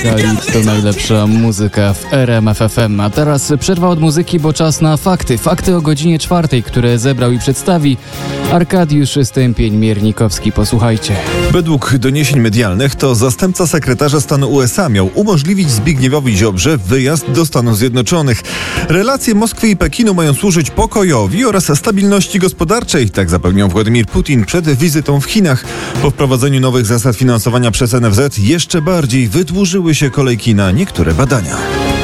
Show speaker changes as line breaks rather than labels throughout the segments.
Galit to najlepsza muzyka w RMF FM. A teraz przerwa od muzyki, bo czas na fakty. Fakty o godzinie 4, które zebrał i przedstawi Arkadiusz Stępień-Miernikowski. Posłuchajcie.
Według doniesień medialnych to zastępca sekretarza stanu USA miał umożliwić Zbigniewowi Ziobrze wyjazd do Stanów Zjednoczonych. Relacje Moskwy i Pekinu mają służyć pokojowi oraz stabilności gospodarczej, tak zapewniał Władimir Putin przed wizytą w Chinach. Po wprowadzeniu nowych zasad finansowania przez NFZ jeszcze bardziej wydłużyły się kolejki na niektóre badania.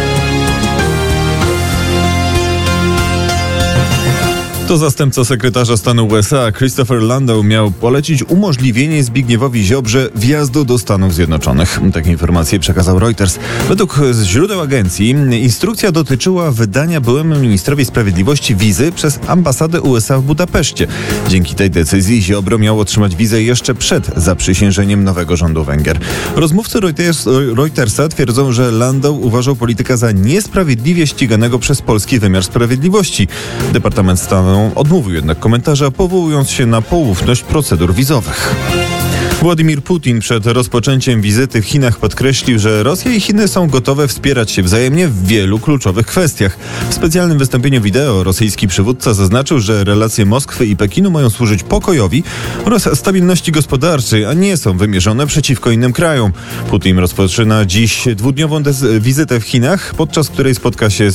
To zastępca sekretarza stanu USA Christopher Landau miał polecić umożliwienie Zbigniewowi Ziobrze wjazdu do Stanów Zjednoczonych. Takie informacje przekazał Reuters. Według źródeł agencji instrukcja dotyczyła wydania byłemu ministrowi sprawiedliwości wizy przez ambasadę USA w Budapeszcie. Dzięki tej decyzji Ziobro miał otrzymać wizę jeszcze przed zaprzysiężeniem nowego rządu Węgier. Rozmówcy Reutersa twierdzą, że Landau uważał polityka za niesprawiedliwie ściganego przez polski wymiar sprawiedliwości. Departament Stanu odmówił jednak komentarza, powołując się na poufność procedur wizowych. Władimir Putin przed rozpoczęciem wizyty w Chinach podkreślił, że Rosja i Chiny są gotowe wspierać się wzajemnie w wielu kluczowych kwestiach. W specjalnym wystąpieniu wideo rosyjski przywódca zaznaczył, że relacje Moskwy i Pekinu mają służyć pokojowi oraz stabilności gospodarczej, a nie są wymierzone przeciwko innym krajom. Putin rozpoczyna dziś dwudniową wizytę w Chinach, podczas której spotka się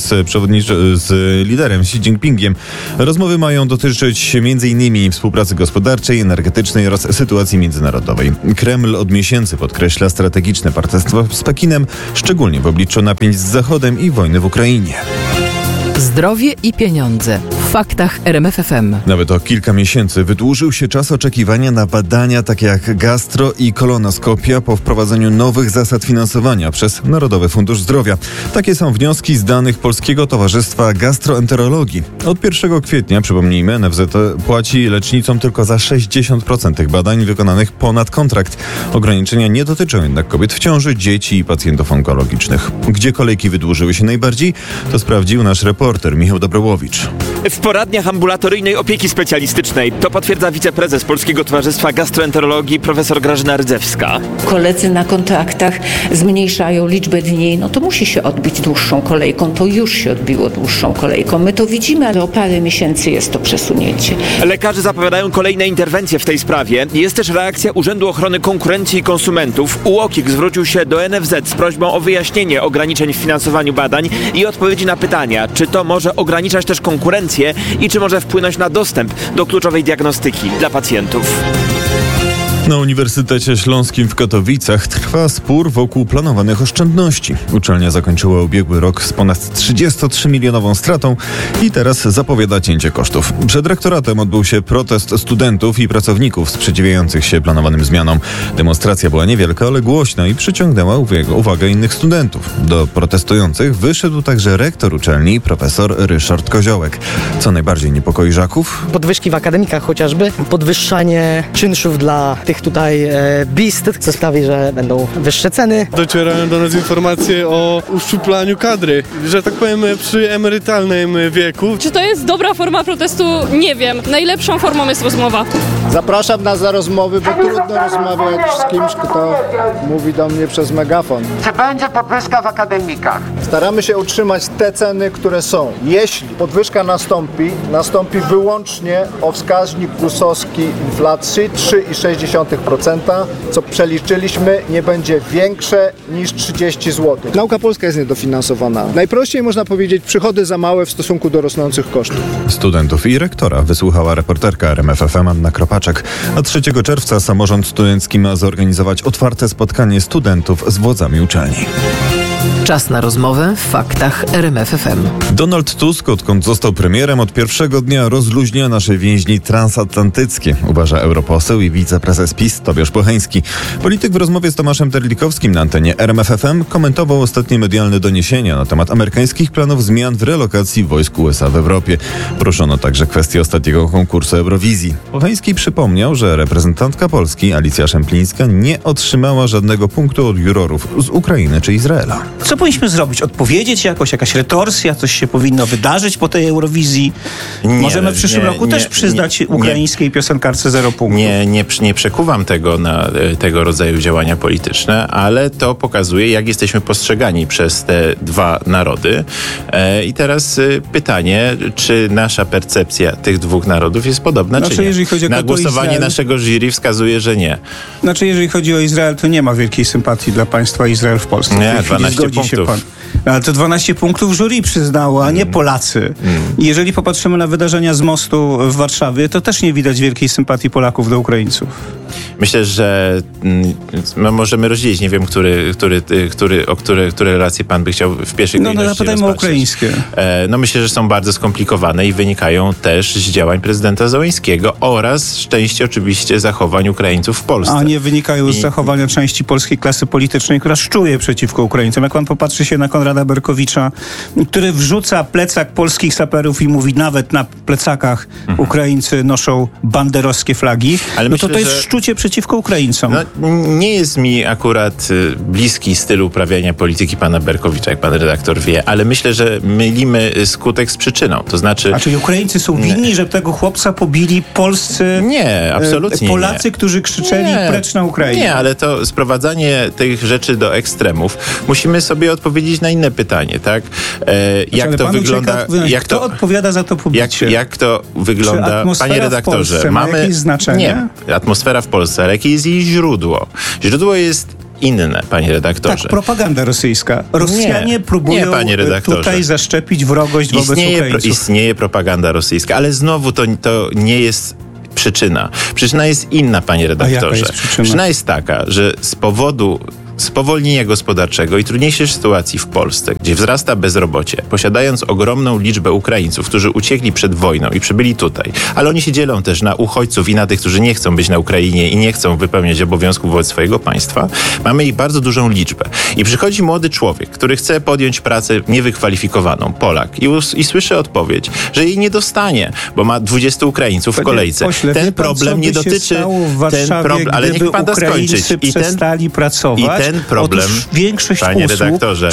z liderem Xi Jinpingiem. Rozmowy mają dotyczyć m.in. współpracy gospodarczej, energetycznej oraz sytuacji międzynarodowej. Kreml od miesięcy podkreśla strategiczne partnerstwo z Pekinem, szczególnie w obliczu napięć z Zachodem i wojny w Ukrainie.
Zdrowie i pieniądze. W faktach RMF FM.
Nawet o kilka miesięcy wydłużył się czas oczekiwania na badania takie jak gastro i kolonoskopia po wprowadzeniu nowych zasad finansowania przez Narodowy Fundusz Zdrowia. Takie są wnioski z danych Polskiego Towarzystwa Gastroenterologii. Od 1 kwietnia, przypomnijmy, NFZ płaci lecznicom tylko za 60% tych badań wykonanych ponad kontrakt. Ograniczenia nie dotyczą jednak kobiet w ciąży, dzieci i pacjentów onkologicznych. Gdzie kolejki wydłużyły się najbardziej, to sprawdził nasz reporter Michał Dobrołowicz.
W poradniach ambulatoryjnej opieki specjalistycznej. To potwierdza wiceprezes Polskiego Towarzystwa Gastroenterologii profesor Grażyna Rydzewska.
Koledzy na kontraktach zmniejszają liczbę dni, no to musi się odbić dłuższą kolejką. To już się odbiło dłuższą kolejką. My to widzimy, ale o parę miesięcy jest to przesunięcie.
Lekarze zapowiadają kolejne interwencje w tej sprawie. Jest też reakcja Urzędu Ochrony Konkurencji i Konsumentów. UOKiK zwrócił się do NFZ z prośbą o wyjaśnienie ograniczeń w finansowaniu badań i odpowiedzi na pytania, czy to może ograniczać też konkurencję i czy może wpłynąć na dostęp do kluczowej diagnostyki dla pacjentów.
Na Uniwersytecie Śląskim w Katowicach trwa spór wokół planowanych oszczędności. Uczelnia zakończyła ubiegły rok z ponad 33-milionową stratą i teraz zapowiada cięcie kosztów. Przed rektoratem odbył się protest studentów i pracowników sprzeciwiających się planowanym zmianom. Demonstracja była niewielka, ale głośna i przyciągnęła uwagę innych studentów. Do protestujących wyszedł także rektor uczelni, profesor Ryszard Koziołek. Co najbardziej niepokoi Żaków?
Podwyżki w akademikach chociażby, podwyższanie czynszów dla tych tutaj bist, co sprawi, że będą wyższe ceny.
Docierają do nas informacje o uszczuplaniu kadry, że tak powiem przy emerytalnym wieku.
Czy to jest dobra forma protestu? Nie wiem. Najlepszą formą jest rozmowa.
Zapraszam nas na rozmowy, bo trudno rozmawiać z kimś, kto mówi do mnie przez megafon.
Czy będzie podwyżka w akademikach?
Staramy się utrzymać te ceny, które są. Jeśli podwyżka nastąpi wyłącznie o wskaźnik GUS-owski inflacji 3,6%, co przeliczyliśmy, nie będzie większe niż 30 zł. Nauka polska jest niedofinansowana. Najprościej można powiedzieć, przychody za małe w stosunku do rosnących kosztów.
Studentów i rektora wysłuchała reporterka RMF FM Anna Kropaczek. A 3 czerwca samorząd studencki ma zorganizować otwarte spotkanie studentów z władzami uczelni.
Czas na rozmowę w faktach RMF FM.
Donald Tusk, odkąd został premierem, od pierwszego dnia rozluźnia nasze więzi transatlantyckie, uważa europoseł i wiceprezes PiS Tobiasz Pocheński. Polityk w rozmowie z Tomaszem Terlikowskim na antenie RMF FM komentował ostatnie medialne doniesienia na temat amerykańskich planów zmian w relokacji wojsk USA w Europie. Poruszono także kwestię ostatniego konkursu Eurowizji. Pocheński przypomniał, że reprezentantka Polski Alicja Szemplińska nie otrzymała żadnego punktu od jurorów z Ukrainy czy Izraela.
Co powinniśmy zrobić? Odpowiedzieć jakoś, jakaś retorsja, coś się powinno wydarzyć po tej Eurowizji? Możemy w przyszłym roku też przyznać ukraińskiej piosenkarce 0 punktów.
Nie przekuwam tego na tego rodzaju działania polityczne, ale to pokazuje, jak jesteśmy postrzegani przez te dwa narody. I teraz pytanie, czy nasza percepcja tych dwóch narodów jest podobna, czy nie?
Jeżeli chodzi o
głosowanie naszego jury wskazuje, że nie.
Jeżeli chodzi o Izrael, to nie ma wielkiej sympatii dla państwa Izrael w Polsce.
Nie, 12 punktów.
Ale to 12 punktów jury przyznało, a nie Polacy. I jeżeli popatrzymy na wydarzenia z mostu w Warszawie, to też nie widać wielkiej sympatii Polaków do Ukraińców.
Myślę, że możemy rozdzielić. Nie wiem, które relacje pan by chciał w pierwszej kolejności
zapytajmy o ukraińskie.
Myślę, że są bardzo skomplikowane i wynikają też z działań prezydenta Zełenskiego oraz z części oczywiście zachowań Ukraińców w Polsce.
A nie wynikają z zachowania części polskiej klasy politycznej, która szczuje przeciwko Ukraińcom. Jak pan popatrzy się na Konrada Berkowicza, który wrzuca plecak polskich saperów i mówi, nawet na plecakach Ukraińcy noszą banderowskie flagi, ale myślę, to jest szczucie przeciwko Ukraińcom.
Nie jest mi akurat bliski styl uprawiania polityki pana Berkowicza, jak pan redaktor wie, ale myślę, że mylimy skutek z przyczyną. To znaczy...
A czyli Ukraińcy są winni, że tego chłopca pobili polscy...
Nie, absolutnie
Polacy, którzy krzyczeli precz na Ukrainę.
Nie, ale to sprowadzanie tych rzeczy do ekstremów, musimy sobie odpowiedzieć na inne pytanie, tak? Jak to wygląda...
Kto odpowiada za to pobicie?
Jak to wygląda, panie redaktorze?
W Polsce ma jakieś znaczenie?
Nie, atmosfera w Polsce, ale jakie jest jej źródło? Źródło jest inne, panie redaktorze.
Tak, propaganda rosyjska. Rosjanie próbują tutaj zaszczepić wrogość wobec Ukraińców.
Istnieje propaganda rosyjska, ale znowu to nie jest przyczyna. Przyczyna jest inna, panie redaktorze.
A jaka jest przyczyna?
Przyczyna jest taka, że z powodu spowolnienia gospodarczego i trudniejszej sytuacji w Polsce, gdzie wzrasta bezrobocie, posiadając ogromną liczbę Ukraińców, którzy uciekli przed wojną i przybyli tutaj, ale oni się dzielą też na uchodźców i na tych, którzy nie chcą być na Ukrainie i nie chcą wypełniać obowiązków wobec swojego państwa, mamy ich bardzo dużą liczbę. I przychodzi młody człowiek, który chce podjąć pracę niewykwalifikowaną, Polak, i słyszy odpowiedź, że jej nie dostanie, bo ma 20 Ukraińców w kolejce. Ten problem nie dotyczy...
Ale niech pan da skończyć. I przestali pracować.
Ten problem,
większość
panie redaktorze,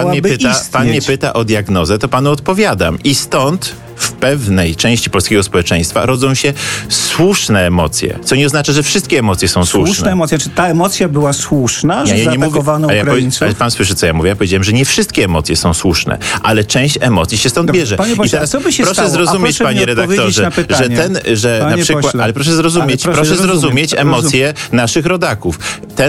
pan mnie pyta o diagnozę, to panu odpowiadam. I stąd w pewnej części polskiego społeczeństwa rodzą się słuszne emocje, co nie oznacza, że wszystkie emocje są słuszne.
Słuszne emocje. Czy ta emocja była słuszna, że zaatakowano Ukraińców?
Ale pan słyszy, co ja mówię? Ja powiedziałem, że nie wszystkie emocje są słuszne, ale część emocji się stąd bierze.
Panie pośle,
i teraz
co by się
proszę
stało?
zrozumieć, panie redaktorze, ale proszę zrozumieć emocje naszych rodaków.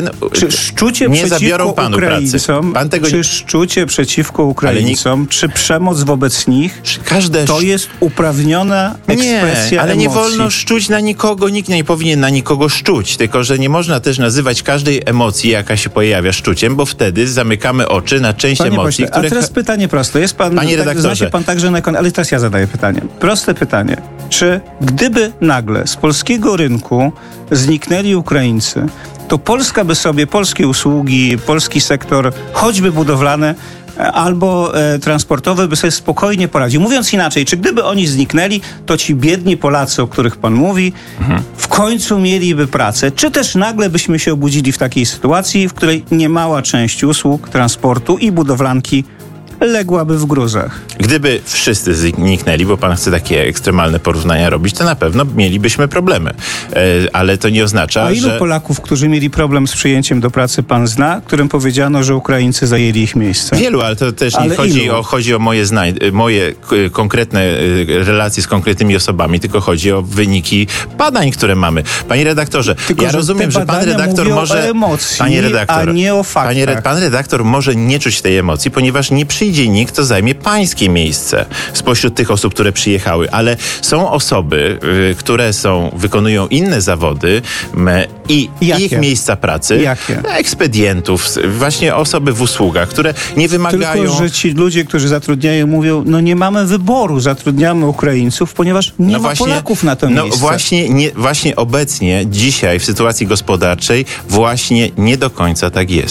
Nie zabiorą panu pracy.
Czy szczucie przeciwko Ukraińcom, czy przemoc wobec nich, to jest uprawniona ekspresja
ale
emocji.
nie wolno szczuć na nikogo, nikt nie powinien na nikogo szczuć, tylko że nie można też nazywać każdej emocji, jaka się pojawia, szczuciem, bo wtedy zamykamy oczy na część emocji, które...
A teraz pytanie proste. Jest pan, zna się pan także na... Ale teraz ja zadaję pytanie. Proste pytanie. Czy gdyby nagle z polskiego rynku zniknęli Ukraińcy, to Polska by sobie, polskie usługi, polski sektor, choćby budowlane, albo transportowy by sobie spokojnie poradził. Mówiąc inaczej, czy gdyby oni zniknęli, to ci biedni Polacy, o których pan mówi, w końcu mieliby pracę? Czy też nagle byśmy się obudzili w takiej sytuacji, w której niemała część usług, transportu i budowlanki ległaby w gruzach?
Gdyby wszyscy zniknęli, bo pan chce takie ekstremalne porównania robić, to na pewno mielibyśmy problemy. Ale to nie oznacza,
A ilu Polaków, którzy mieli problem z przyjęciem do pracy, pan zna, którym powiedziano, że Ukraińcy zajęli ich miejsce?
Wielu, ale to też nie chodzi o moje konkretne relacje z konkretnymi osobami, tylko chodzi o wyniki badań, które mamy. Panie redaktorze, ja rozumiem, że pan redaktor może...
emocji,
panie redaktor,
a nie o faktach.
Pan redaktor może nie czuć tej emocji, ponieważ nie przyjdzie nikt, kto zajmie pańskie miejsce spośród tych osób, które przyjechały, ale są osoby, które wykonują inne zawody i ich miejsca pracy, ekspedientów, właśnie osoby w usługach, które nie wymagają...
Tylko, że ci ludzie, którzy zatrudniają, mówią, nie mamy wyboru, zatrudniamy Ukraińców, ponieważ nie ma Polaków na to miejsce.
Właśnie obecnie, dzisiaj w sytuacji gospodarczej właśnie nie do końca tak jest.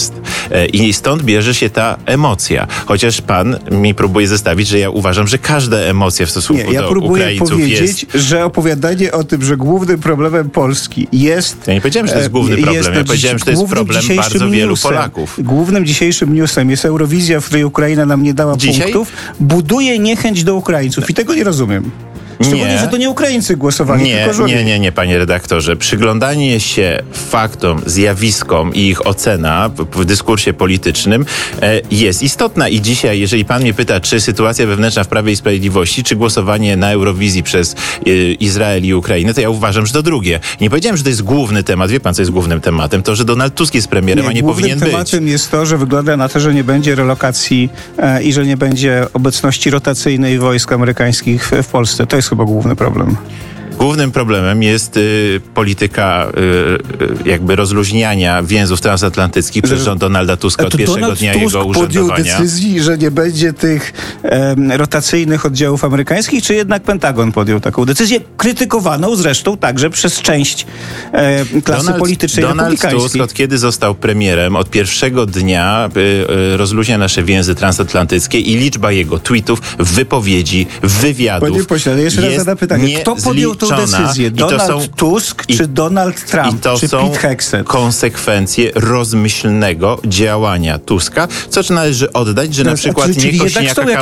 I stąd bierze się ta emocja. Chociaż pan mi próbuje zestawić, że ja uważam, że każda emocja w stosunku do Ukraińców
powiedzieć, że opowiadanie o tym, że głównym problemem Polski jest...
Ja nie powiedziałem, że to jest główny problem. Ja powiedziałem, że to jest problem bardzo wielu Polaków.
Głównym dzisiejszym newsem jest Eurowizja, w której Ukraina nam nie dała punktów. Buduje niechęć do Ukraińców i tego nie rozumiem. Szczególnie, że to nie Ukraińcy głosowali, tylko żołnierze.
Nie, panie redaktorze. Przyglądanie się faktom, zjawiskom i ich ocena w dyskursie politycznym jest istotna. I dzisiaj, jeżeli pan mnie pyta, czy sytuacja wewnętrzna w Prawie i Sprawiedliwości, czy głosowanie na Eurowizji przez Izrael i Ukrainę, to ja uważam, że to drugie. Nie powiedziałem, że to jest główny temat. Wie pan, co jest głównym tematem? To, że Donald Tusk jest premierem, a nie powinien być.
Głównym tematem jest to, że wygląda na to, że nie będzie relokacji i że nie będzie obecności rotacyjnej wojsk amerykańskich w Polsce. To jest chyba główny problem.
Głównym problemem jest polityka jakby rozluźniania więzów transatlantyckich przez rząd Donalda Tuska od pierwszego dnia jego urzędowania.
Podjął decyzji, że nie będzie tych rotacyjnych oddziałów amerykańskich, czy jednak Pentagon podjął taką decyzję, krytykowaną zresztą także przez część klasy politycznej republikańskiej.
Donald Tusk, od kiedy został premierem, od pierwszego dnia rozluźnia nasze więzy transatlantyckie i liczba jego tweetów, wypowiedzi, wywiadów.
Panie pośle, jeszcze raz zadam pytanie. Kto podjął tą decyzję? Donald Tusk czy Donald Trump? Czy Pete Hegseth?
Konsekwencje rozmyślnego działania Tuska, co należy oddać, że na przykład nie Kosiniaka-Kamysza.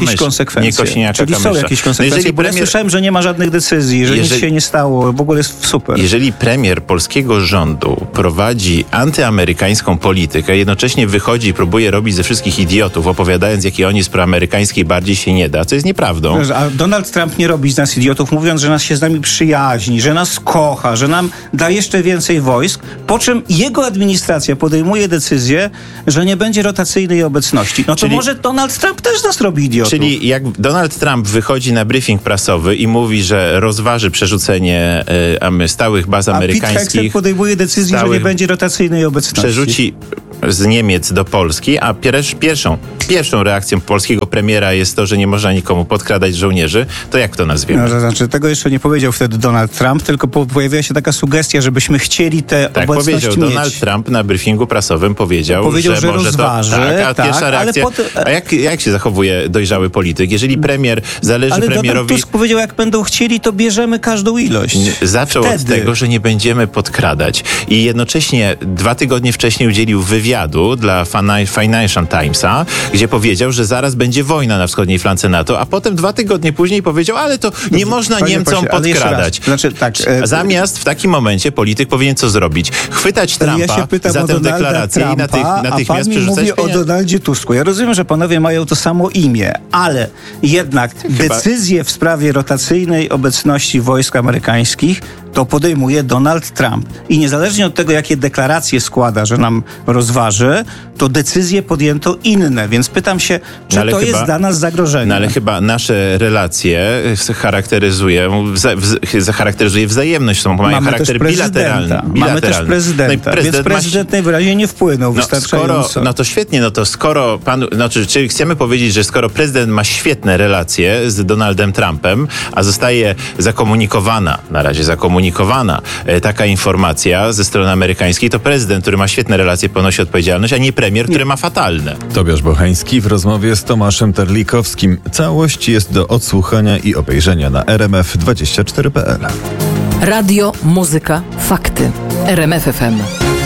Czyli są jakieś konsekwencje, bo ja słyszałem, że nie ma żadnych decyzji, że nic się nie stało, w ogóle jest super.
Jeżeli premier polskiego rządu prowadzi antyamerykańską politykę, jednocześnie wychodzi i próbuje robić ze wszystkich idiotów, opowiadając, jakie on jest proamerykański i bardziej się nie da, co jest nieprawdą.
A Donald Trump nie robi z nas idiotów, mówiąc, że nas się z nami przyjaźni, że nas kocha, że nam da jeszcze więcej wojsk, po czym jego administracja podejmuje decyzję, że nie będzie rotacyjnej obecności. No to może Donald Trump też nas robi idiotów.
Czyli jak Donald Trump wychodzi na briefing prasowy i mówi, że rozważy przerzucenie stałych baz amerykańskich...
A Pete Hegseth podejmuje decyzję, że nie będzie rotacyjnej obecności.
Przerzuci z Niemiec do Polski, a pierwszą reakcją polskiego premiera jest to, że nie można nikomu podkradać żołnierzy, to jak to nazwiemy?
No, to znaczy, tego jeszcze nie powiedział wtedy Donald Trump, tylko pojawiła się taka sugestia, żebyśmy chcieli te obecności
powiedział.
mieć.
Donald Trump na briefingu prasowym powiedział, że może
rozważy,
to... pierwsza reakcja... A jak się zachowuje dojrzały polityk? Jeżeli premier zależy
ale
premierowi...
Donald Tusk powiedział, jak będą chcieli, to bierzemy każdą ilość.
Zaczął od tego, że nie będziemy podkradać. I jednocześnie 2 tygodnie wcześniej udzielił wywiadu dla Financial Timesa, gdzie powiedział, że zaraz będzie wojna na wschodniej flance NATO, a potem 2 tygodnie później powiedział, ale to nie można Niemcom podkradać.
Znaczy,
Zamiast w takim momencie polityk powinien co zrobić? Chwytać Trumpa za tę deklarację i natychmiast przerzucać
pieniądze. O Donaldzie Tusku. Ja rozumiem, że panowie mają to samo imię, ale jednak decyzję w sprawie rotacyjnej obecności wojsk amerykańskich to podejmuje Donald Trump. I niezależnie od tego, jakie deklaracje składa, że nam rozważy, to decyzje podjęto inne. Więc pytam się, czy to jest dla nas zagrożenie?
No ale chyba nasze relacje charakteryzuje wzajemność. Mają charakter bilateralny.
Mamy też prezydenta. Więc prezydent najwyraźniej nie wpłynął wystarczająco.
No to świetnie, skoro czy chcemy powiedzieć, że skoro prezydent ma świetne relacje z Donaldem Trumpem, a zostaje zakomunikowana taka informacja ze strony amerykańskiej, to prezydent, który ma świetne relacje, ponosi odpowiedzialność, a nie premier, który ma fatalne.
Tobiasz Bocheński w rozmowie z Tomaszem Terlikowskim. Całość jest do odsłuchania i obejrzenia na rmf24.pl.
Radio, muzyka, fakty. RMF FM.